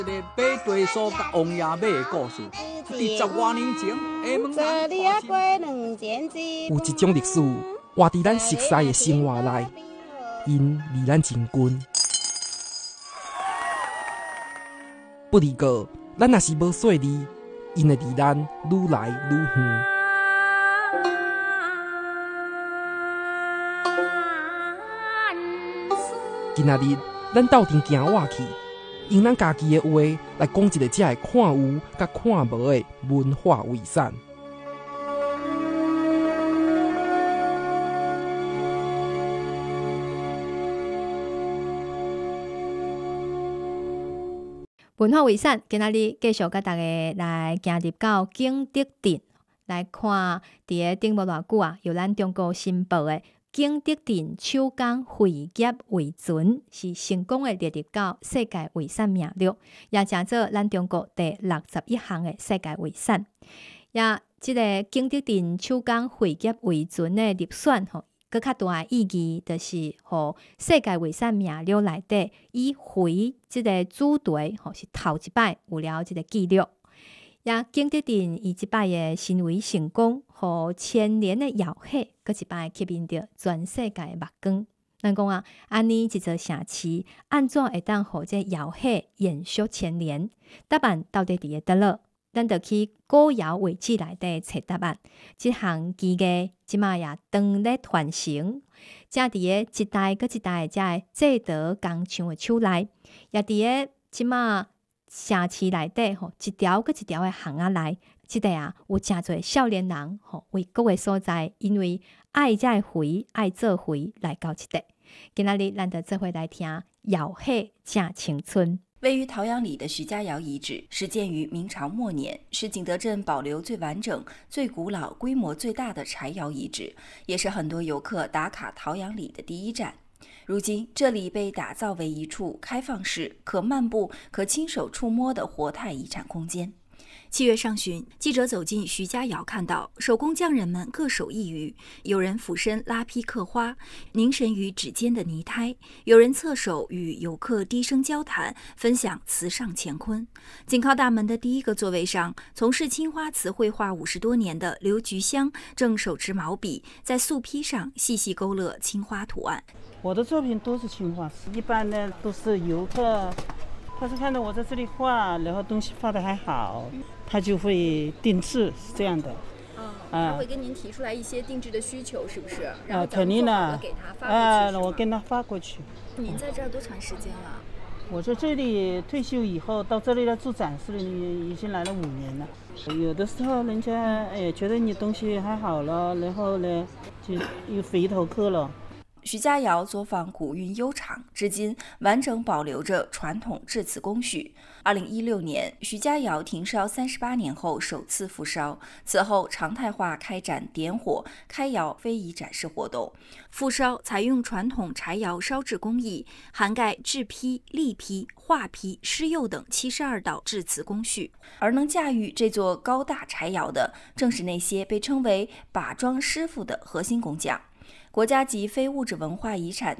个马地所甲王爷马的故事，伫10多年前，下门有一种历史活伫咱熟悉的生活内，因离咱真近。不离过，咱若是无细腻，因会离咱愈来愈远。今仔日，咱斗阵行活去，用咱家己的话来讲一个这个看有甲看无的文化遗产。 文化遗产，今仔日继续甲大家来行入到景德镇，来看伫个顶无偌久啊，由咱中国新报的景德镇手工绘业遗存是成功的列入到世界遗产名录，也成做咱中国第61项的世界遗产。也即个景德镇手工绘业遗存的入选吼，搁较大的意义就是互世界遗产名录内底以绘即个主题吼是头一摆有了即个记录。也景德镇伊即摆的行为成功，互千年的窑火，搁一摆吸引着全世界的目光。咱讲啊，安尼一座城市，安怎会当互这窑火延续千年？答案到底伫个倒落？咱着去古窑遗址内底找答案。即项技艺即卖也当咧传承，正伫个一代搁一代遮个制陶工厂的手内，也伫个即卖城市内底吼，一条搁一条的巷仔内，即个啊有诚侪少年人吼，为各个所在，因为爱遮个灰，爱做灰来到即地。今仔日咱着做伙来听窑火正青春。 位于陶阳里的徐家窑遗址始建于明朝末年，是景德镇保留最完整、最古老、规模最大的柴窑遗址，也是很多游客打卡陶阳里的第一站。如今，这里被打造为一处开放式、可漫步、可亲手触摸的活态遗产空间。7月上旬，记者走进徐家窑，看到手工匠人们各手一鱼，有人俯身拉坯刻花，凝神于指尖的泥胎；有人侧手与游客低声交谈，分享瓷上乾坤。紧靠大门的第一个座位上，从事青花瓷绘画50多年的刘菊香正手持毛笔，在素坯上细细勾勒青花图案。 我的作品都是青花瓷，一般呢都是游客，他是看到我在这里画，然后东西画得还好，他就会定制，是这样的。 他会跟您提出来一些定制的需求，是不是？然后肯定的， 给他发过去。 我跟他发过去。 您在这儿多长时间了？ 我在这里退休以后到这里来做展示，已经来了5年了。有的时候人家觉得你东西还好了，然后呢就又回头客了。 徐家窑作坊古韵悠长，至今完整保留着传统制瓷工序。2016年，徐家窑停烧38年后首次复烧，此后常态化开展点火、开窑非遗展示活动。复烧采用传统柴窑烧制工艺，涵盖制坯、立坯、画坯、施釉等72道制瓷工序。而能驾驭这座高大柴窑的，正是那些被称为把庄师傅的核心工匠。国家级非物质文化遗产